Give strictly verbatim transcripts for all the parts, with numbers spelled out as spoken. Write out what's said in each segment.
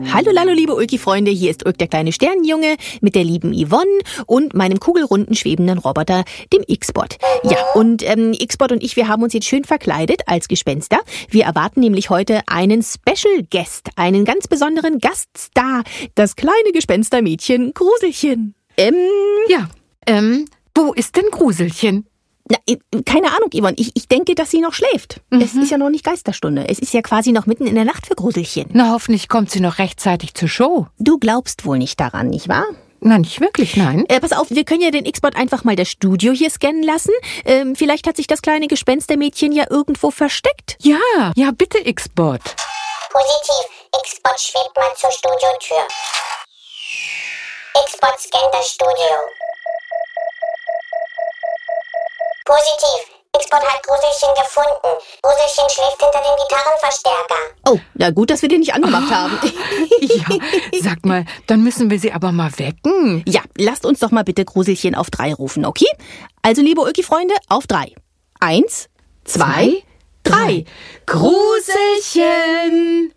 Hallo, hallo, liebe Ulki-Freunde, hier ist Ulk, der kleine Sternenjunge, mit der lieben Yvonne und meinem kugelrunden schwebenden Roboter, dem X-Bot. Ja, und ähm, X-Bot und ich, wir haben uns jetzt schön verkleidet als Gespenster. Wir erwarten nämlich heute einen Special Guest, einen ganz besonderen Gaststar, das kleine Gespenstermädchen Gruselchen. Ähm, ja, ähm, wo ist denn Gruselchen? Na, keine Ahnung, Yvonne. Ich, ich denke, dass sie noch schläft. Mhm. Es ist ja noch nicht Geisterstunde. Es ist ja quasi noch mitten in der Nacht für Gruselchen. Na, hoffentlich kommt sie noch rechtzeitig zur Show. Du glaubst wohl nicht daran, nicht wahr? Na, nicht wirklich, nein. Äh, pass auf, wir können ja den X-Bot einfach mal das Studio hier scannen lassen. Ähm, vielleicht hat sich das kleine Gespenstermädchen ja irgendwo versteckt. Ja, ja, bitte, X-Bot. Positiv. X-Bot schwebt mal zur Studiotür. X-Bot scannt das Studio. Positiv. X-Bot hat Gruselchen gefunden. Gruselchen schläft hinter dem Gitarrenverstärker. Oh, na gut, dass wir den nicht angemacht haben. Ja, sag mal, dann müssen wir sie aber mal wecken. Ja, lasst uns doch mal bitte Gruselchen auf drei rufen, okay? Also, liebe Ulki-Freunde, auf drei. Eins, zwei, zwei drei. drei. Gruselchen!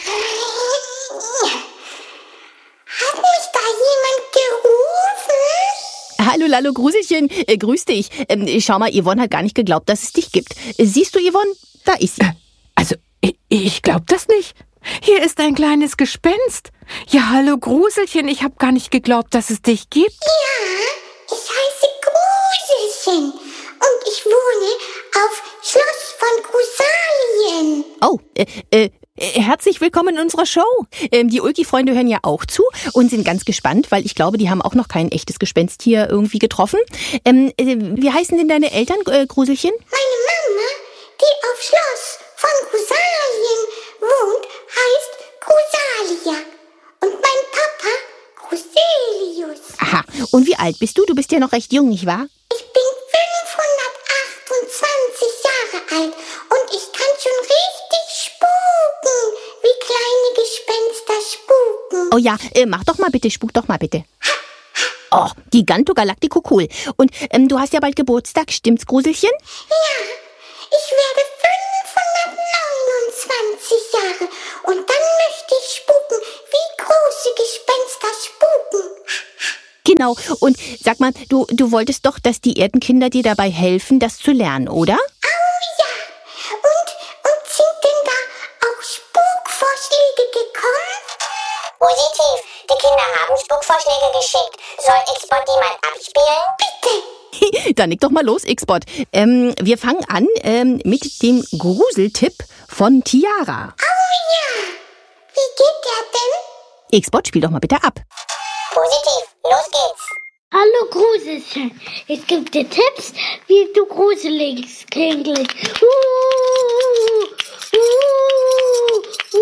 Hat mich da jemand gerufen? Hallo, Lalo, Gruselchen, äh, grüß dich. Ähm, schau mal, Yvonne hat gar nicht geglaubt, dass es dich gibt. Siehst du, Yvonne? Da ist sie. Äh, also, ich, ich glaub das nicht. Hier ist ein kleines Gespenst. Ja, hallo, Gruselchen, ich hab gar nicht geglaubt, dass es dich gibt. Ja, ich heiße Gruselchen und ich wohne auf Schloss von Grusalien. Oh, äh, äh, herzlich willkommen in unserer Show. Ähm, die Ulki-Freunde hören ja auch zu und sind ganz gespannt, weil ich glaube, die haben auch noch kein echtes Gespenst hier irgendwie getroffen. Ähm, äh, wie heißen denn deine Eltern, äh, Gruselchen? Meine Mama, die auf Schloss von Grusalien wohnt, heißt Grusalia. Und mein Papa, Gruselius. Aha, und wie alt bist du? Du bist ja noch recht jung, nicht wahr? Ich bin fünfhundertachtundzwanzig Jahre alt und ich kann schon richtig spuken, wie kleine Gespenster spuken. Oh ja, äh, mach doch mal bitte, spuk doch mal bitte. Oh, Giganto Galactico, cool. Und ähm, du hast ja bald Geburtstag, stimmt's, Gruselchen? Ja, ich werde fünfhundertneunundzwanzig Jahre und dann möchte ich spuken, wie große Gespenster spuken. Genau, und sag mal, du, du wolltest doch, dass die Erdenkinder dir dabei helfen, das zu lernen, oder? Oh ja, und, und sind denn da auch Spukvorschläge gekommen? Positiv, die Kinder haben Spukvorschläge geschickt. Soll X-Bot die mal abspielen? Bitte! Dann leg doch mal los, X-Bot. Ähm, wir fangen an ähm, mit dem Gruseltipp von Tiara. Oh ja, wie geht der denn? X-Bot, spiel doch mal bitte ab. Positiv, los geht's. Hallo Gruselchen, ich gebe dir Tipps, wie du gruselig klingst. Uh, uh, uh,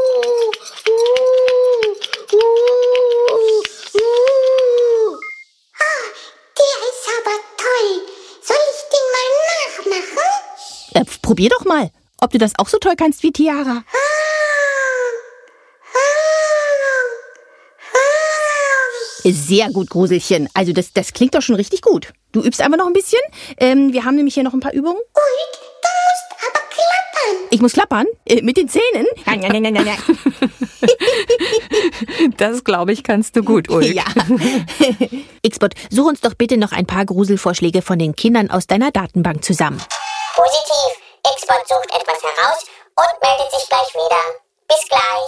uh, uh, uh. Oh, der ist aber toll. Soll ich den mal nachmachen? Äh, probier doch mal, ob du das auch so toll kannst wie Tiara. Sehr gut, Gruselchen. Also das, das klingt doch schon richtig gut. Du übst einfach noch ein bisschen. Ähm, wir haben nämlich hier noch ein paar Übungen. Ulk, du musst aber klappern. Ich muss klappern? Äh, mit den Zähnen? Das, glaube ich, kannst du gut, Ulk. Ja. X-Bot, such uns doch bitte noch ein paar Gruselvorschläge von den Kindern aus deiner Datenbank zusammen. Positiv, X-Bot sucht etwas heraus und meldet sich gleich wieder. Bis gleich.